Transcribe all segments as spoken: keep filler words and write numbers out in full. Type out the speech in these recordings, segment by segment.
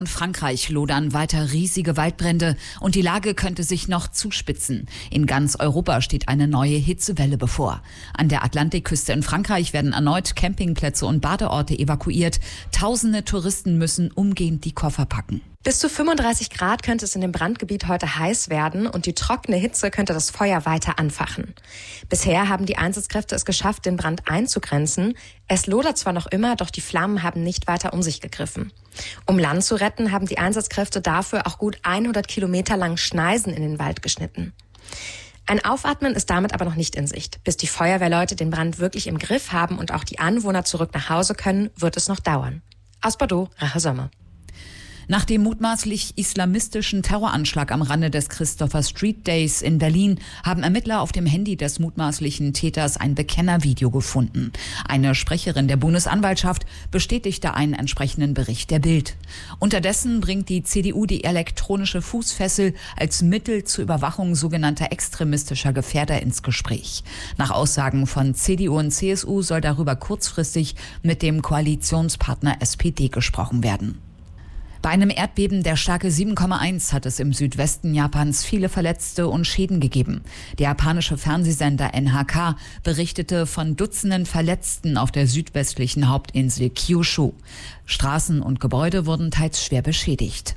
In Frankreich lodern weiter riesige Waldbrände und die Lage könnte sich noch zuspitzen. In ganz Europa steht eine neue Hitzewelle bevor. An der Atlantikküste in Frankreich werden erneut Campingplätze und Badeorte evakuiert. Tausende Touristen müssen umgehend die Koffer packen. Bis zu fünfunddreißig Grad könnte es in dem Brandgebiet heute heiß werden und die trockene Hitze könnte das Feuer weiter anfachen. Bisher haben die Einsatzkräfte es geschafft, den Brand einzugrenzen. Es lodert zwar noch immer, doch die Flammen haben nicht weiter um sich gegriffen. Um Land zu retten, haben die Einsatzkräfte dafür auch gut hundert Kilometer lang Schneisen in den Wald geschnitten. Ein Aufatmen ist damit aber noch nicht in Sicht. Bis die Feuerwehrleute den Brand wirklich im Griff haben und auch die Anwohner zurück nach Hause können, wird es noch dauern. Aus Bordeaux, Rache Sommer. Nach dem mutmaßlich islamistischen Terroranschlag am Rande des Christopher Street Days in Berlin haben Ermittler auf dem Handy des mutmaßlichen Täters ein Bekennervideo gefunden. Eine Sprecherin der Bundesanwaltschaft bestätigte einen entsprechenden Bericht der Bild. Unterdessen bringt die C D U die elektronische Fußfessel als Mittel zur Überwachung sogenannter extremistischer Gefährder ins Gespräch. Nach Aussagen von C D U und C S U soll darüber kurzfristig mit dem Koalitionspartner S P D gesprochen werden. Bei einem Erdbeben der Stärke sieben Komma eins hat es im Südwesten Japans viele Verletzte und Schäden gegeben. Der japanische Fernsehsender N H K berichtete von Dutzenden Verletzten auf der südwestlichen Hauptinsel Kyushu. Straßen und Gebäude wurden teils schwer beschädigt.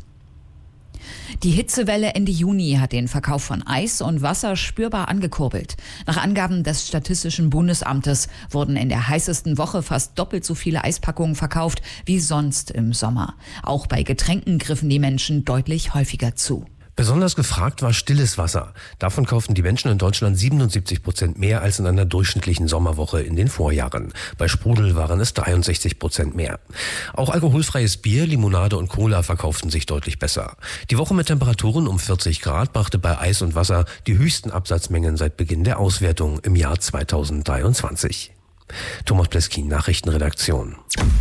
Die Hitzewelle Ende Juni hat den Verkauf von Eis und Wasser spürbar angekurbelt. Nach Angaben des Statistischen Bundesamtes wurden in der heißesten Woche fast doppelt so viele Eispackungen verkauft wie sonst im Sommer. Auch bei Getränken griffen die Menschen deutlich häufiger zu. Besonders gefragt war stilles Wasser. Davon kauften die Menschen in Deutschland siebenundsiebzig Prozent mehr als in einer durchschnittlichen Sommerwoche in den Vorjahren. Bei Sprudel waren es dreiundsechzig Prozent mehr. Auch alkoholfreies Bier, Limonade und Cola verkauften sich deutlich besser. Die Woche mit Temperaturen um vierzig Grad brachte bei Eis und Wasser die höchsten Absatzmengen seit Beginn der Auswertung im Jahr zweitausenddreiundzwanzig. Thomas Pleskin, Nachrichtenredaktion.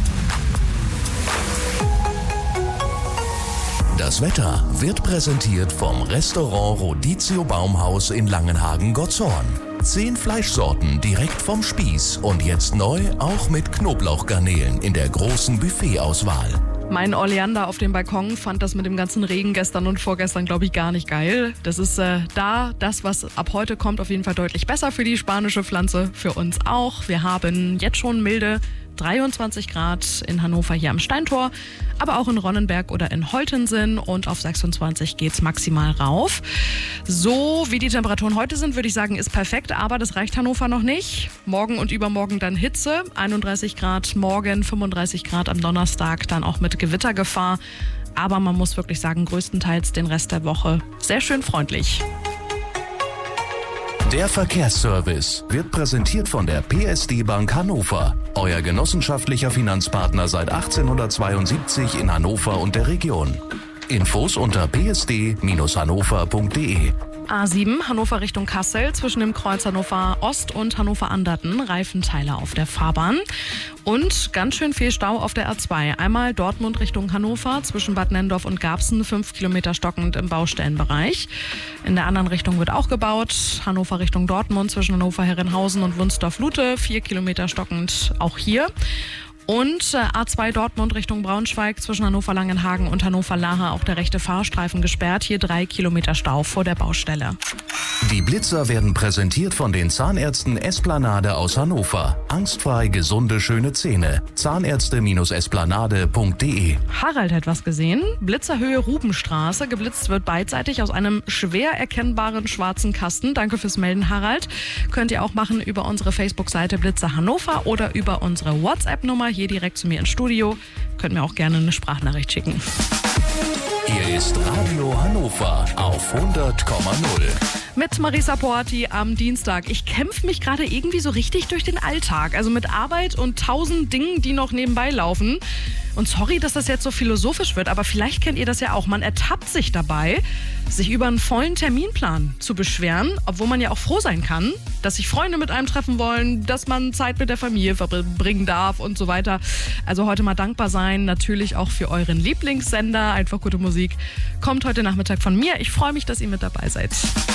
Das Wetter wird präsentiert vom Restaurant Rodizio Baumhaus in Langenhagen-Gottorn. Zehn Fleischsorten direkt vom Spieß und jetzt neu auch mit Knoblauchgarnelen in der großen Buffetauswahl. Mein Oleander auf dem Balkon fand das mit dem ganzen Regen gestern und vorgestern, glaube ich, gar nicht geil. Das ist äh, da, das, was ab heute kommt, auf jeden Fall deutlich besser für die spanische Pflanze, für uns auch. Wir haben jetzt schon milde dreiundzwanzig Grad in Hannover hier am Steintor, aber auch in Ronnenberg oder in Holtensen und auf sechsundzwanzig geht's maximal rauf. So wie die Temperaturen heute sind, würde ich sagen, ist perfekt, aber das reicht Hannover noch nicht. Morgen und übermorgen dann Hitze, einunddreißig Grad morgen, fünfunddreißig Grad am Donnerstag, dann auch mit Gewittergefahr. Aber man muss wirklich sagen, größtenteils den Rest der Woche sehr schön freundlich. Der Verkehrsservice wird präsentiert von der P S D Bank Hannover, euer genossenschaftlicher Finanzpartner seit achtzehnhundertzweiundsiebzig in Hannover und der Region. Infos unter p s d Bindestrich hannover punkt d e. A sieben, Hannover Richtung Kassel, zwischen dem Kreuz Hannover Ost und Hannover Anderten, Reifenteile auf der Fahrbahn. Und ganz schön viel Stau auf der A zwei. Einmal Dortmund Richtung Hannover, zwischen Bad Nenndorf und Garbsen, fünf Kilometer stockend im Baustellenbereich. In der anderen Richtung wird auch gebaut. Hannover Richtung Dortmund, zwischen Hannover Herrenhausen und Wunsdorf-Lute, vier Kilometer stockend auch hier. Und äh, A zwei Dortmund Richtung Braunschweig, zwischen Hannover Langenhagen und Hannover Lahe auch der rechte Fahrstreifen gesperrt. Hier drei Kilometer Stau vor der Baustelle. Die Blitzer werden präsentiert von den Zahnärzten Esplanade aus Hannover. Angstfrei gesunde, schöne Zähne. Zahnärzte Esplanade punkt d e. Harald hat was gesehen. Blitzerhöhe Rubenstraße. Geblitzt wird beidseitig aus einem schwer erkennbaren schwarzen Kasten. Danke fürs Melden, Harald. Könnt ihr auch machen über unsere Facebook-Seite Blitzer Hannover oder über unsere WhatsApp-Nummer hier direkt zu mir ins Studio. Könnt mir auch gerne eine Sprachnachricht schicken. Hier ist Radio Hannover auf hundert Komma null. Mit Marisa Porti am Dienstag. Ich kämpfe mich gerade irgendwie so richtig durch den Alltag. Also mit Arbeit und tausend Dingen, die noch nebenbei laufen. Und sorry, dass das jetzt so philosophisch wird, aber vielleicht kennt ihr das ja auch. Man ertappt sich dabei, sich über einen vollen Terminplan zu beschweren, obwohl man ja auch froh sein kann, dass sich Freunde mit einem treffen wollen, dass man Zeit mit der Familie verbringen darf und so weiter. Also heute mal dankbar sein, natürlich auch für euren Lieblingssender. Einfach gute Musik kommt heute Nachmittag von mir. Ich freue mich, dass ihr mit dabei seid.